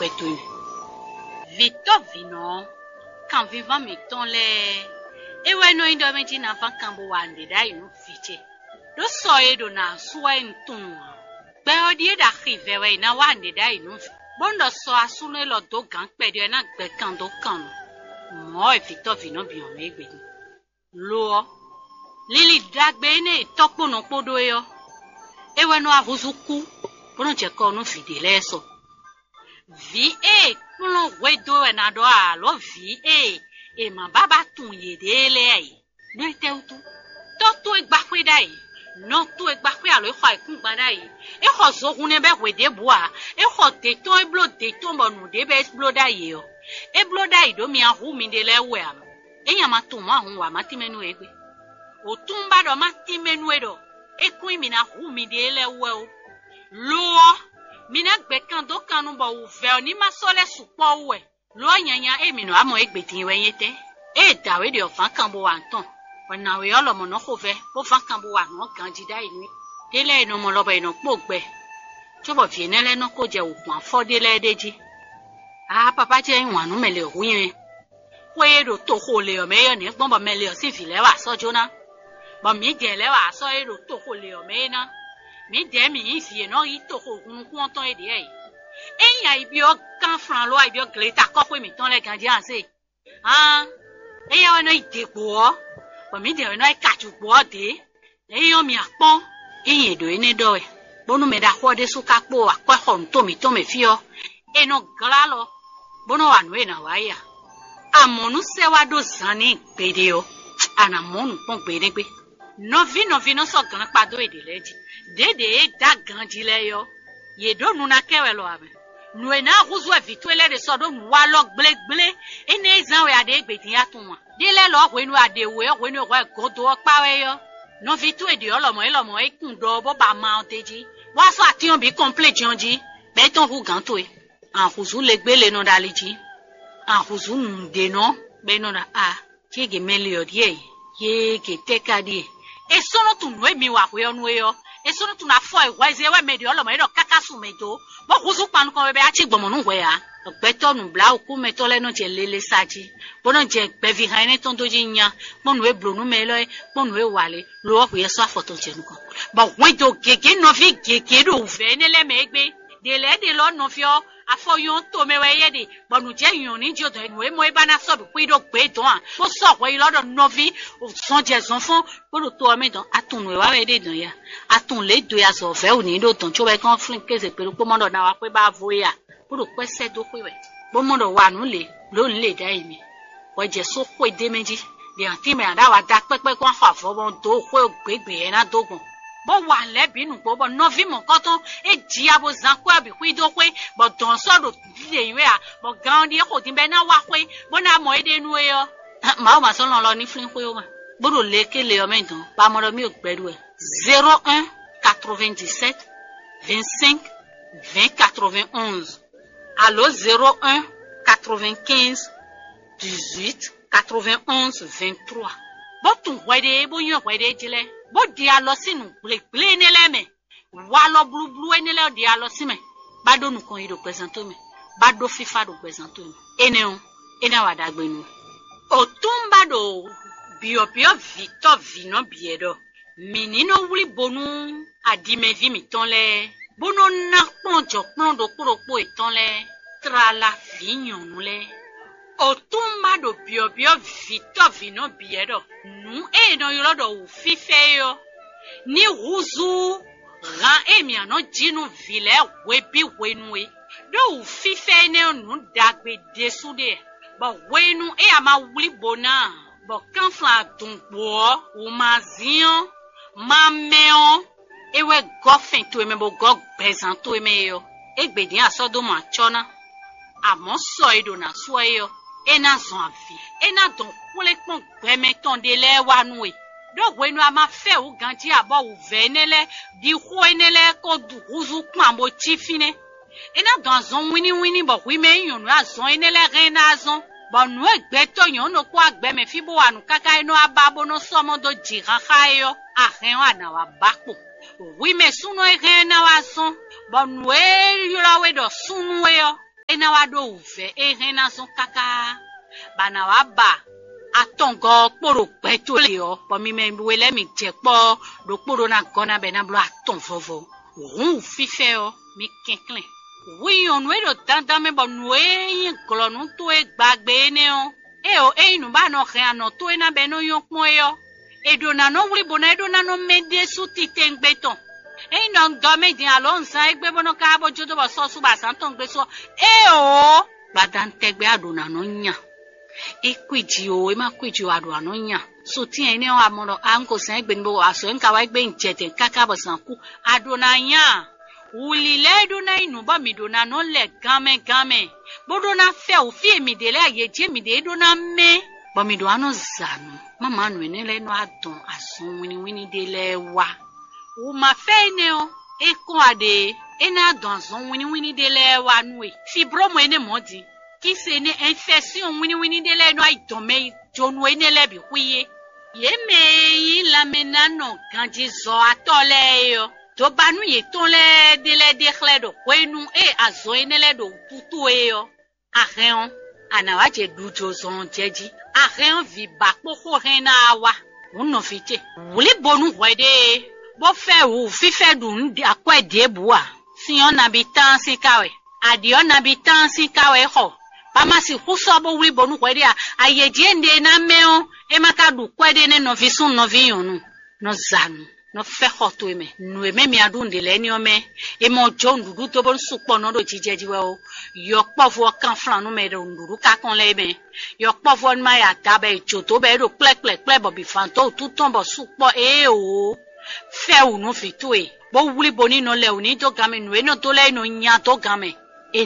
tu. Vito vino. Quand vivant mettons les. Et ouais, nous, il doit mettre une enfant quand vous avez des nous fiché. Le soye de na soit une ton. Ben, on dit d'arriver, ouais, na wa des nous. Bon, de soie sous le dos gang, pédé, na bekando kan. Moi, vito vino bien, mais bien. L'eau. Lili dag bene, topo non podo yo. Et ouais, nous avons zuku. Pour nous dire qu'on nous vide les so. Vi pour nous wedo et na doa, lo vi et ma baba ton yede le. Nous était où tout? Toto ek bakwe dai. Non tout ek bakwe alo kwa ekun badai. E ko zo hune be wede boa. E ko de ton e blo de ton bon nous de be blo dai yo. E blo dai do mi ahu mi de le we am. E nya ma to ma hu wa mati menu egbe. O tumba do mati menu edo. E kun mi na hu mi de le we o. Lo mina gbe kan do kanu bo u ve oni ma so le supo we. Lo nyanya e mi no amo egbe tin we yete. E dawe de ofan kan bo wa nton. Wana we olo mo no ko ve bo fan kan bo wa no kandida inu dele no mo lo ba ino pogbe chobo fi nele no ko je okun afodele deji papa je nwan nu mele ohun we ro to ko le o me yo ni gbon bo mele o si fi le wa sojo na bo mi je le wa so ro to ko le o me na mi de mi yin fi no yi to ko kun kun ton ede e eyan ibi o kan fran lo ibi o gleta ko pe mi ton le ganji an se eyan wa no idepo mi de no e kaju gbode eyan mi apon eyan do ene do e bonu me da ho de suka po akwa hon to me fio eno glalo bono anu e na wa ya amonu se wa do zani gbede o ana monu pon gbede gbe no vi no so gan pa do ede leji dede e da ganji le yo ye do nu na kewe lo ame nu e na huzu e vitwele de so do nu wa lo gble ene izan we ade gbede ya tun wa dile lo wenu adewe wenu wa godo pawe yo no vitu edi olomo e kun do bo ba ma oteji wa so ation bi complete jonji be ton hu gan to e an huzu le gbele no daliji an huzu nde no be no na chege mele odie ye ke tekadi e sono tu no emi wa we onu yo e sono tu na fo e wa ze we medi olomo e do kakasu medo bo huzu panu kon be a chigbomo nu we ya Beto nu bla oku meto le no je lele saji bono je pe vi han ni ton doji nya bono e blo nu me lo bono e wale lo ho ye so afoto je nu ko ba won do gege no vi gege do ve ne le megbe de le de lo no fio afoyon to me we ye de bono je yun ni jo do enu e mo e bana so bi pi do gbe don bo so we lo do no vi o son je son fon bono to me don atun we wa we de don ya atun le do ya so ve oni do ton cho we kan flin keze pe ko mo do na wa pe ba vo ya Puro kwese do kwe. Bomodo wa nu le, lo le da imi. Wa je so kwe de meji. De anti me ada wa da pepe kon fa fo bon do kwe gbegbe na dogun. Bo wa le binu bo no vi mo koton e ji abo zan kwe bi kwi do kwe bo don so do de iwe a bo gan di ko tin be na wa kwe bo na mo ede nu e yo. Ma o ma so lo ni flin kwe o ma. Buro le ke le o menton. Pa mo do mi o gbedu e. 01 97 25 20 91 Allo 01 95 18 91 23. Botun wede bo yon wede jile. Bo di alo sinu ble ne le me. Wa lo blu ene di alo sime. Bado nu kon yido presento me. Bado FIFA do presento me. Ene wa dagbe nu. Otumba do bio vito vino biedo. Menino wuli bonu adime vi mi ton le. Bono na ponjo do kuropo iton le trala vignon le otumba do bio vito vino biedo nu e no yolo do fife yo ni ruzu ran emi ano jinu vile webi wenue do fife ne nu dagbe desude bo wenu e ama wuli bona bo kanfla tunbo o mazion mameo ewe gofin to eme bo gog bezan to eme yo egbedin asodo ma chona amo so edo na so yo ena zon avi ena don kule pon gbeme ton de le wa nu e do gwenu ama fe o ganji abo o venele di ho enele ko du uzu pan bo chifine ena don zon wini bo wi me yun nu azon enele ren azon bo nu egbe to yon no ko agbe me fi bo anu kaka eno ababo no somo do jiran khayo ahen wa na wa bakpo Oui, mais sous nous, rien n'a pas son. Bon, nous, il y a do sous nous, ena wa do uve ehena son kaka bana wa ba atongo kporo gbeto le o po mi me wele mi je po do kporo na gona be na blo aton vovo ohun fife o mi kinkle wi onu e do dandan me bo nu eyin glonu to e gbagbe ne o inu ba no khe ano to e na be no yon pon e o edo na no wri bona edo na no mede su ti tengbeton no ngome din alonsa egbe bono ka bo jodo bo so su ba san ton gbe so gbadan tegbe adona no nya ekwiji o e ma kwiji o ado ano nya so ti ene o amoro anko san egbe nbo aso nka wa egbe njete kaka bo san ku adona nya ulile do na inu ba mi do na no le game bodo na fe o fi mi de le aye je mi de do na me bo mi do ano zanu mama nu ene le no adon asun wini de le wa o ma fe ne o e kon ade ena adon asun wini de le wa nu e fibro mo ene modi ki se ne infection wini de le no aidon me jonu ene le bi kuye ye me yin la menano ganji zo atole yo to banu ye ton le de khledo kwenu azo ene le do putu yo ahen ana wa je dujo zon jeji ahen vi bakpoko hen na wa unno fite wuli bonu wede bo fe wu fife dun akwede buwa si on habitant si kawe adi on habitant si kawe ho pama si huso bo wuli bonu wede ayeje nde na meo e maka du kwede ne no visun no viyonu no zanu no fe hoto eme nu eme mi adun de leni ome e mo jo ndudu to bon supo no do jijeji we o yo povo kan flan no me do ndudu ka kon le me yo povo ma ya tabe joto be do plek bo bi fanto tout ton bo supo o fe u no fitu e bo wuli boni no le oni to game nu e no to le no nya to game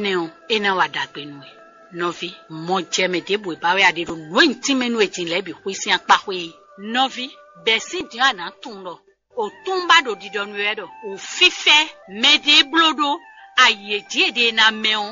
ene wa dagbe nu e no vi mo je me de bo ba we ade do no ntime nu etin le bi kwisi apa we no vi besi di ana tun lo o tumba do didonu edo o fife mede blodo ayeje de na meon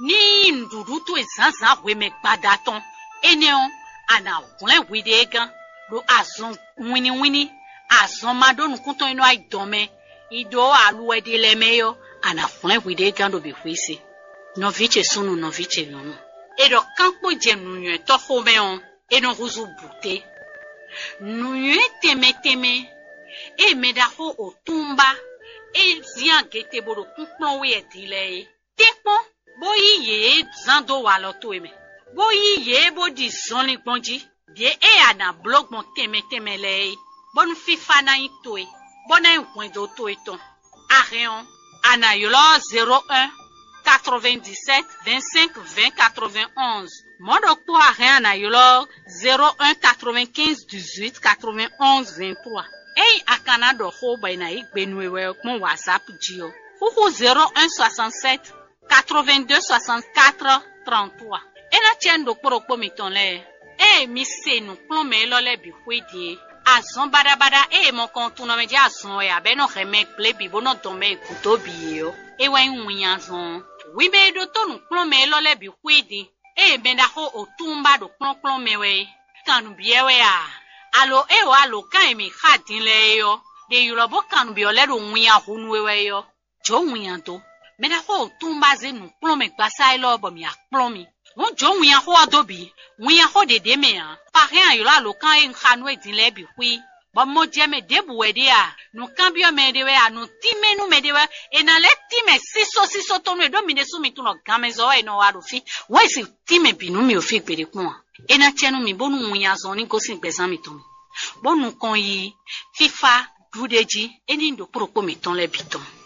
ni ndudu to ezanzan we me gbadaton eneon ana okunle wide gan do azon wini azon madonu kunton ino aidome ido aluwede le meyo ana okunle wide gan do be kwese no viche sunu no viche no edo kanpo jenu yen to ho meon eno ruzu bute nu teme e medaho o tumba e zian gete boro kunpon we etile tepo boyi ye zando wa lo to eme boyi ye bo di zonli gbonji die ana blog mon teme le bon fifa na ito e bona enwen do to eton areon ana yolo 01 97 25 20 91 modo to areon ana yolo 01 95 18 91 23 akana do ho ba na igbenwe we mon WhatsApp jio huhu 0167 82 64 33 ena chendo kporokpo mi ton le mi se nu plon me lo le bi kwedie azon badabada mo kon tun no me ja azon abe no reme ple bi bo no don me kuto bi yo we nwin azon wi be do to nu plon me lo le bi kwedi me da ho otumba do plon me we kanu bi we alo alo kan mi khadin le yo de yulobo kanu bi ole do nwin ahunu we yo jo nwin to me da ho otumba ze nu plon me gbasa ilo bo mi aplon mi won jo nwin aho adobi nwin aho de me pa rien yo alo kan en khanu edin le bi hui bo mo je me debu we de no kan bi o me de we no time nu me de we na le time siso to no do mi de su mi tu no gamezo e no wa do fi we si time bi nu mi o fi pere kun na chenu mi bonu nwin azon ni ko sin pesan mi to mi bonu kon yi fifa dudeji eni ndo propo mi ton le biton